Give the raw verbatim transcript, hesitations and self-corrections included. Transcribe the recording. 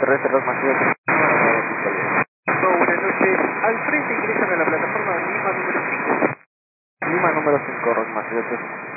terrestre Rosma Ciudad. Buenas noches. Al frente ingresan a la plataforma Lima número cinco. Lima número cinco, Rosma Ciudad.